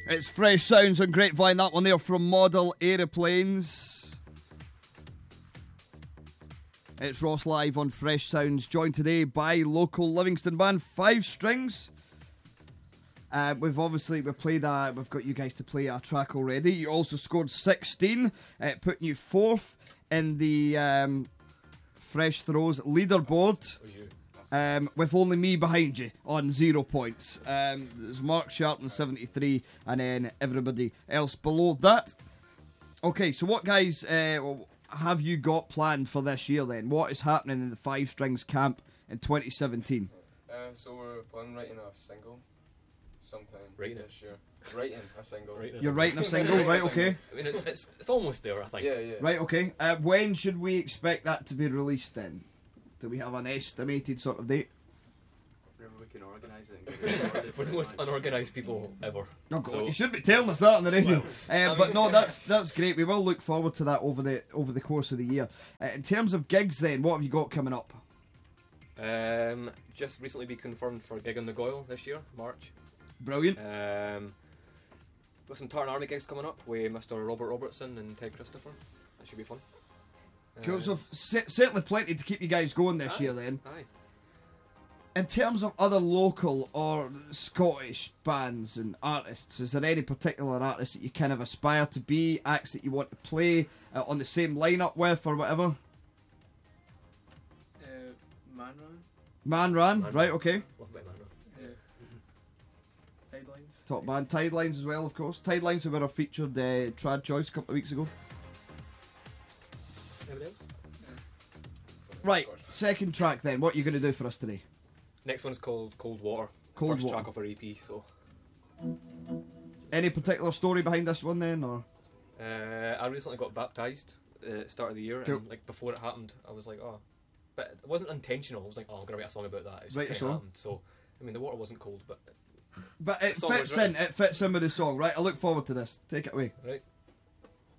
It's Fresh Sounds on Grapevine, that one there from Model Aeroplanes. It's Ross live on Fresh Sounds, joined today by local Livingston band Five Strings. We've played we've got you guys to play a track already. You also scored 16, putting you 4th in the Fresh Throws leaderboard. With only me behind you on 0 points. There's Mark Sharp on 73, and then everybody else below that. Okay, so what guys have you got planned for this year then? What is happening in the Five Strings camp in 2017? So we're planning writing a single sometime this year. Writing a single. You're writing a single, right? Okay. I mean, it's almost there, I think. Yeah. Right, okay. When should we expect that to be released then? Do we have an estimated sort of date? Whenever we can organise it. We're the most unorganised people ever. Oh God, So- you should be telling us that on the radio. But no, that's great. We will look forward to that over the course of the year. In terms of gigs, then, what have you got coming up? Just recently been confirmed for a gig on the Goyle this year, March. Brilliant. Got some Tartan Army gigs coming up with Mr. Robert Robertson and Ted Christopher. That should be fun. Cool. So certainly plenty to keep you guys going this year then. Aye. In terms of other local or Scottish bands and artists, is there any particular artists that you kind of aspire to be, acts that you want to play on the same lineup with or whatever? Man Ran, right, okay. Love a bit of Man Ran. Tidelines. Top band. Tidelines as well, of course. Tidelines, who were our featured trad choice a couple of weeks ago. Anybody else? Right, second track then. What are you going to do for us today? Next one's called Cold Water. Cold First Water. track of our EP, so... Any particular story behind this one then, or? I recently got baptised at the start of the year, Cool. and like before it happened, I was like, oh... But it wasn't intentional. I was like, oh, I'm going to write a song about that. It just Write a kinda song. happened. So, I mean, the water wasn't cold, but... But it The song was fits right. in. It fits in with the song, right? I look forward to this. Take it away. Right.